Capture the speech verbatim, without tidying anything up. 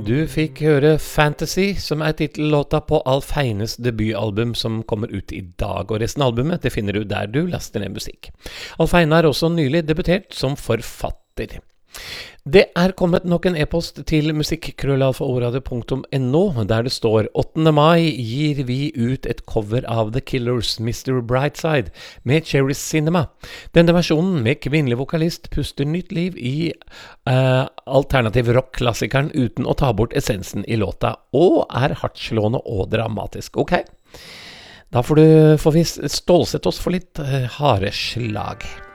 Du fikk høre Fantasy, som er titellåta på Alf Heines debutalbum som kommer ut i dag, og resten av albumet det finner du der du laster ned musikk. Alf Heine har også nylig debutert som forfatter. Det er kommet nok en e-post til musikkrøllalfaordet punktum no, der det står åttende mai gir vi ut et cover av The Killers, mister Brightside, med Cherry Cinema. Denne versjonen med kvinnelig vokalist puster nytt liv i uh, alternativ rock-klassikeren uten å ta bort essensen i låta, og er hardtslående og dramatisk. Ok, da får, du, får vi stålsette oss for litt uh, harde slag.